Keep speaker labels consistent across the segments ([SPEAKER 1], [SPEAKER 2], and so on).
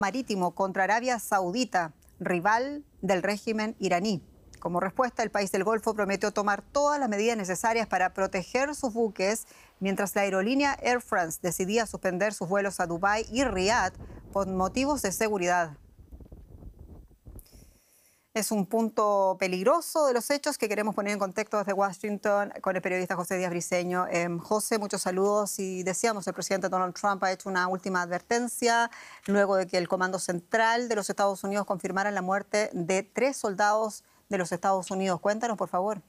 [SPEAKER 1] marítimo contra Arabia Saudita, rival del régimen iraní. Como respuesta, el país del Golfo prometió tomar todas las medidas necesarias para proteger sus buques, mientras la aerolínea Air France decidía suspender sus vuelos a Dubái y Riad por motivos de seguridad. Es un punto peligroso de los hechos que queremos poner en contexto desde Washington con el periodista José Díaz Briceño. José, muchos saludos y decíamos, el presidente Donald Trump ha hecho una última advertencia luego de que el Comando Central de los Estados Unidos confirmara la muerte de 3 soldados de los Estados Unidos. Cuéntanos, por favor.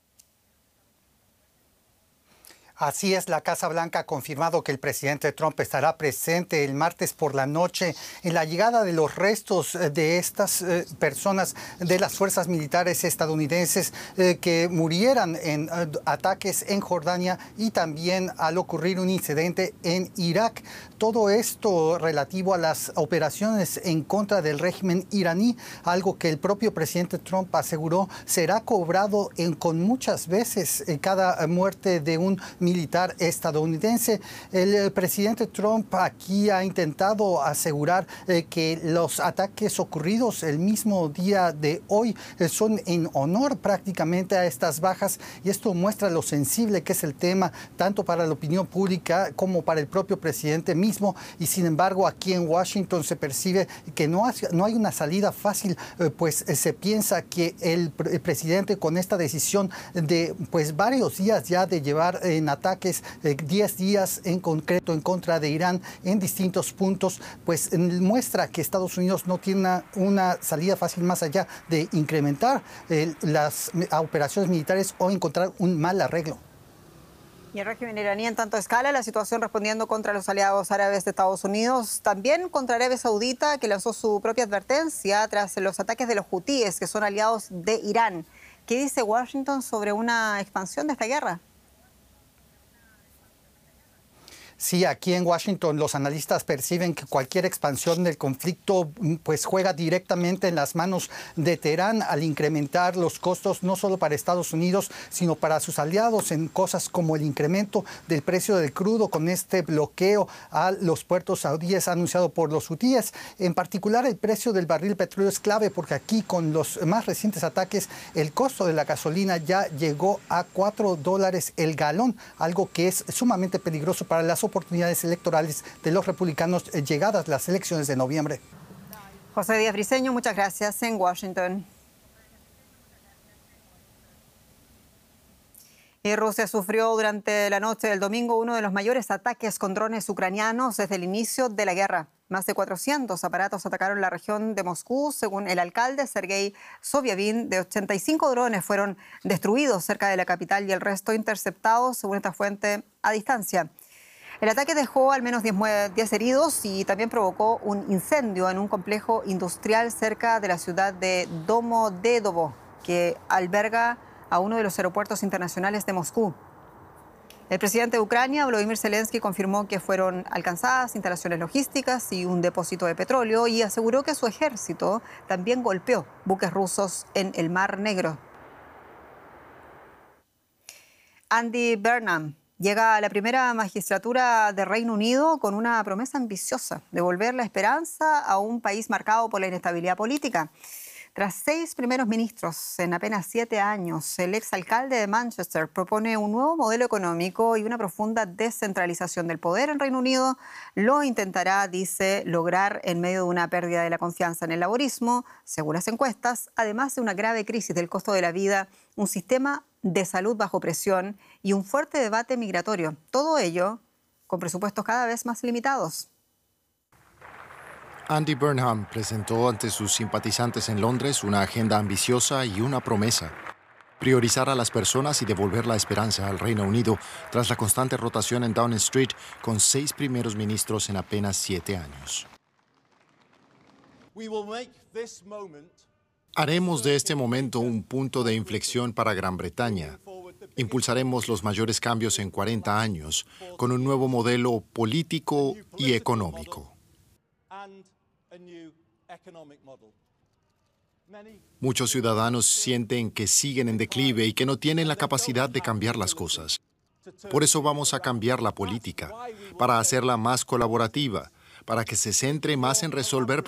[SPEAKER 2] Así es, la Casa Blanca ha confirmado que el presidente Trump estará presente el martes por la noche en la llegada de los restos de estas personas de las fuerzas militares estadounidenses que murieran en ataques en Jordania y también al ocurrir un incidente en Irak. Todo esto relativo a las operaciones en contra del régimen iraní, algo que el propio presidente Trump aseguró será cobrado con muchas veces cada muerte de un militar estadounidense. El presidente Trump aquí ha intentado asegurar que los ataques ocurridos el mismo día de hoy son en honor prácticamente a estas bajas, y esto muestra lo sensible que es el tema tanto para la opinión pública como para el propio presidente mismo. Y sin embargo, aquí en Washington se percibe que no hay una salida fácil, pues se piensa que el presidente, con esta decisión de varios días ya de llevar en ataques 10 días en concreto en contra de Irán en distintos puntos, pues muestra que Estados Unidos no tiene una salida fácil más allá de incrementar las operaciones militares o encontrar un mal arreglo.
[SPEAKER 1] Y el régimen iraní en tanto escala la situación respondiendo contra los aliados árabes de Estados Unidos, también contra Arabia Saudita, que lanzó su propia advertencia tras los ataques de los hutíes, que son aliados de Irán. ¿Qué dice Washington sobre una expansión de esta guerra?
[SPEAKER 2] Sí, aquí en Washington los analistas perciben que cualquier expansión del conflicto pues juega directamente en las manos de Teherán al incrementar los costos no solo para Estados Unidos, sino para sus aliados en cosas como el incremento del precio del crudo con este bloqueo a los puertos saudíes anunciado por los hutíes. En particular, el precio del barril de petróleo es clave porque aquí con los más recientes ataques el costo de la gasolina ya llegó a $4 el galón, algo que es sumamente peligroso para las oportunidades electorales de los republicanos llegadas las elecciones de noviembre.
[SPEAKER 1] José Díaz Briceño, muchas gracias en Washington. Y Rusia sufrió durante la noche del domingo uno de los mayores ataques con drones ucranianos desde el inicio de la guerra. Más de 400 aparatos atacaron la región de Moscú. Según el alcalde Sergei Sobyevin, de 85 drones fueron destruidos cerca de la capital y el resto interceptados, según esta fuente, a distancia. El ataque dejó al menos 10 heridos y también provocó un incendio en un complejo industrial cerca de la ciudad de Domodedovo, que alberga a uno de los aeropuertos internacionales de Moscú. El presidente de Ucrania, Volodymyr Zelensky, confirmó que fueron alcanzadas instalaciones logísticas y un depósito de petróleo y aseguró que su ejército también golpeó buques rusos en el Mar Negro. Andy Burnham llega a la primera magistratura de Reino Unido con una promesa ambiciosa: devolver la esperanza a un país marcado por la inestabilidad política. Tras 6 primeros ministros en apenas 7 años, el exalcalde de Manchester propone un nuevo modelo económico y una profunda descentralización del poder en Reino Unido. Lo intentará, dice, lograr en medio de una pérdida de la confianza en el laborismo, según las encuestas, además de una grave crisis del costo de la vida, un sistema de salud bajo presión y un fuerte debate migratorio. Todo ello con presupuestos cada vez más limitados.
[SPEAKER 3] Andy Burnham presentó ante sus simpatizantes en Londres una agenda ambiciosa y una promesa: priorizar a las personas y devolver la esperanza al Reino Unido tras la constante rotación en Downing Street con 6 primeros ministros en apenas 7 años. Haremos de este momento un punto de inflexión para Gran Bretaña. Impulsaremos los mayores cambios en 40 años con un nuevo modelo político y económico. Muchos ciudadanos sienten que siguen en declive y que no tienen la capacidad de cambiar las cosas. Por eso vamos a cambiar la política, para hacerla más colaborativa, para que se centre más en resolver